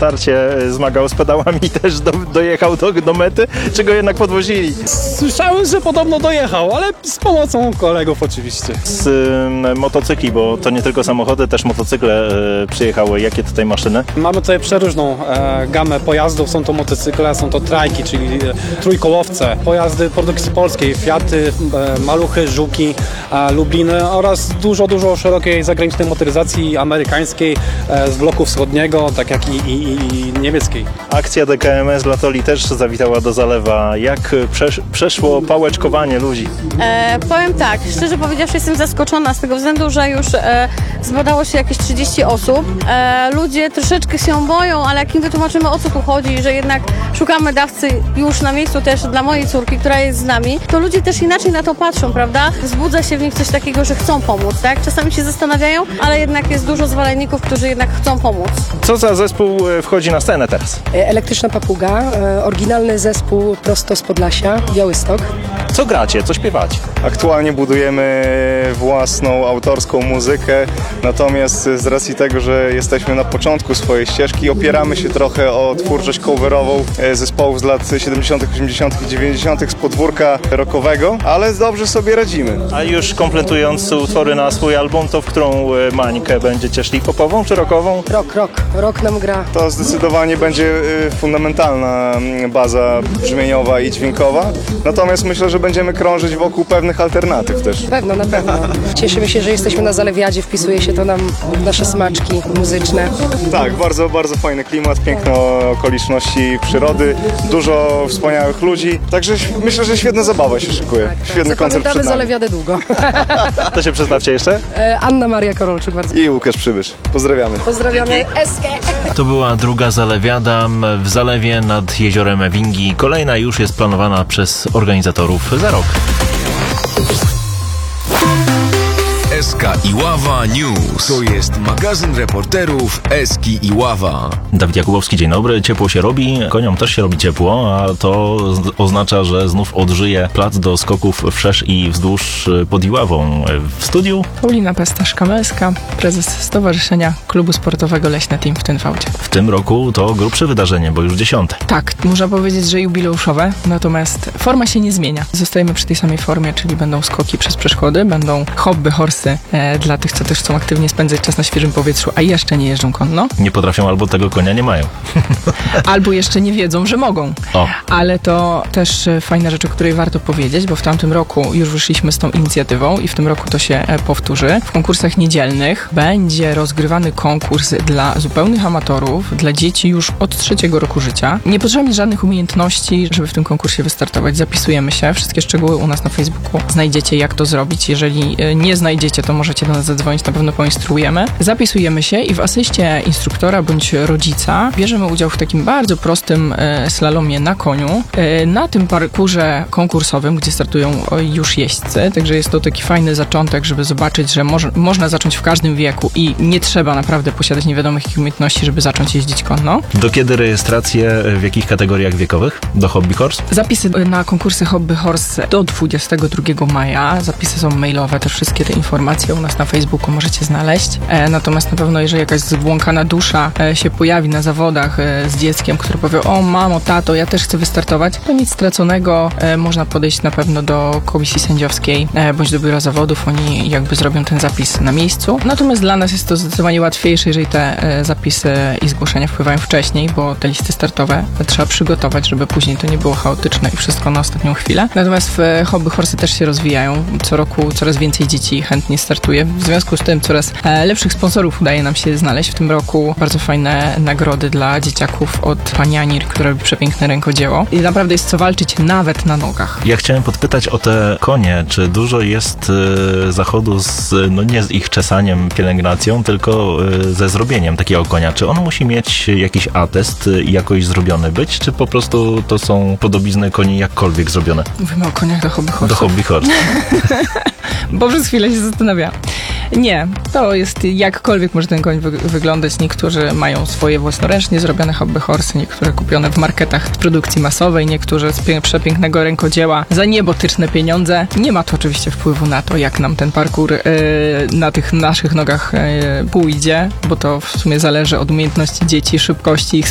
starcie zmagał z pedałami i też dojechał do mety, czy go jednak podwozili? Słyszałem, że podobno dojechał, ale z pomocą kolegów oczywiście. Z motocykli, bo to nie tylko samochody, też motocykle przyjechały. Jakie tutaj maszyny? Mamy tutaj przeróżną gamę pojazdów. Są to motocykle, są to trajki, czyli trójkołowce, pojazdy produkcji polskiej, Fiaty, Maluchy, Żuki, Lubliny oraz dużo szerokiej zagranicznej motoryzacji amerykańskiej z bloku wschodniego, tak jak i niemieckiej. Akcja DKMS Latoli też zawitała do Zalewa. Jak przeszło pałeczkowanie ludzi? Powiem tak, szczerze powiedziawszy, jestem zaskoczona z tego względu, że już zbadało się jakieś 30 osób. Ludzie troszeczkę się boją, ale jak im wytłumaczymy, o co tu chodzi, że jednak szukamy dawcy już na miejscu też dla mojej córki, która jest z nami, to ludzie też inaczej na to patrzą, prawda? Wzbudza się w nich coś takiego, że chcą pomóc, tak? Czasami się zastanawiają, ale jednak jest dużo zwolenników, którzy jednak chcą pomóc. Co za zespół wchodzi na scenę teraz? Elektryczna Papuga, oryginalny zespół prosto z Podlasia, Białystok. Co gracie? Co śpiewacie? Aktualnie budujemy własną autorską muzykę, natomiast z racji tego, że jesteśmy na początku swojej ścieżki, opieramy się trochę o twórczość coverową zespołów z lat 70., 80. i 90. z podwórka rockowego, ale dobrze sobie radzimy. A już kompletując utwory na swój album, to w którą mańkę będziecie szli? Popową czy rockową? Rock nam gra. To zdecydowanie będzie fundamentalna baza brzmieniowa i dźwiękowa, natomiast myślę, że będziemy krążyć wokół pewnych alternatyw też. Na pewno. Cieszymy się, że jesteśmy na Zalewiadzie, wpisuje się to nam w nasze smaczki muzyczne. Tak, bardzo, bardzo fajny klimat, piękne okoliczności przyrody, dużo wspaniałych ludzi, także myślę, że świetna zabawa się szykuje. Świetny koncert przed nami. Zalewiadę długo. To się przedstawcie jeszcze? Anna Maria Korolczuk, bardzo. I Łukasz Przybysz. Pozdrawiamy. Pozdrawiamy Eskę. To była druga Zalewiada w Zalewie nad jeziorem Wingi. Kolejna już jest planowana przez organizatorów za rok. SK Iława News. To jest magazyn reporterów SK Iława. Dawid Jakubowski, dzień dobry. Ciepło się robi, koniom też się robi ciepło, a to oznacza, że znów odżyje plac do skoków wszerz i wzdłuż pod Iławą. W studiu Paulina Pestasz-Kamelska, prezes Stowarzyszenia Klubu Sportowego Leśne Team w Tynwałdzie. w tym roku to grubsze wydarzenie, bo już 10. Tak, można powiedzieć, że jubileuszowe, natomiast forma się nie zmienia. Zostajemy przy tej samej formie, czyli będą skoki przez przeszkody, będą hobby horsy dla tych, co też chcą aktywnie spędzać czas na świeżym powietrzu, a jeszcze nie jeżdżą konno. Nie potrafią albo tego konia nie mają. Albo jeszcze nie wiedzą, że mogą. O. Ale to też fajna rzecz, o której warto powiedzieć, bo w tamtym roku już wyszliśmy z tą inicjatywą i w tym roku to się powtórzy. W konkursach niedzielnych będzie rozgrywany konkurs dla zupełnych amatorów, dla dzieci już od 3 roku życia. Nie potrzeba mieć żadnych umiejętności, żeby w tym konkursie wystartować. Zapisujemy się. Wszystkie szczegóły u nas na Facebooku znajdziecie, jak to zrobić. Jeżeli nie znajdziecie, to możecie do nas zadzwonić, na pewno poinstruujemy. Zapisujemy się i w asyście instruktora bądź rodzica bierzemy udział w takim bardzo prostym slalomie na koniu, na tym parkurze konkursowym, gdzie startują już jeźdźcy, także jest to taki fajny zaczątek, żeby zobaczyć, że można zacząć w każdym wieku i nie trzeba naprawdę posiadać nie wiadomo jakich umiejętności, żeby zacząć jeździć konno. Do kiedy rejestracje, w jakich kategoriach wiekowych? Do Hobby Horse? Zapisy na konkursy Hobby Horse do 22 maja. Zapisy są mailowe, też wszystkie te informacje u nas na Facebooku możecie znaleźć. Natomiast na pewno, jeżeli jakaś zbłąkana dusza się pojawi na zawodach z dzieckiem, które powie: o mamo, tato, ja też chcę wystartować, to nic straconego. Można podejść na pewno do komisji sędziowskiej bądź do biura zawodów. Oni jakby zrobią ten zapis na miejscu. Natomiast dla nas jest to zdecydowanie łatwiejsze, jeżeli te zapisy i zgłoszenia wpływają wcześniej, bo te listy startowe trzeba przygotować, żeby później to nie było chaotyczne i wszystko na ostatnią chwilę. Natomiast w Hobby Horse też się rozwijają. Co roku coraz więcej dzieci chętnie startuje. W związku z tym coraz lepszych sponsorów udaje nam się znaleźć. W tym roku bardzo fajne nagrody dla dzieciaków od pani Anir, która robi przepiękne rękodzieło. I naprawdę jest co walczyć nawet na nogach. Ja chciałem podpytać o te konie. Czy dużo jest zachodu nie z ich czesaniem, pielęgnacją, tylko ze zrobieniem takiego konia? Czy on musi mieć jakiś atest i jakoś zrobiony być, czy po prostu to są podobizny koni jakkolwiek zrobione? Mówimy o koniach do Hobby Horse. Do Hobby Horse. Bo przez chwilę się zastanawiałam. Nie, to jest jakkolwiek może ten koń wyglądać. Niektórzy mają swoje własnoręcznie zrobione Hobby Horse, niektóre kupione w marketach z produkcji masowej, niektórzy z przepięknego rękodzieła za niebotyczne pieniądze. Nie ma to oczywiście wpływu na to, jak nam ten parkour na tych naszych nogach pójdzie, bo to w sumie zależy od umiejętności dzieci, szybkości ich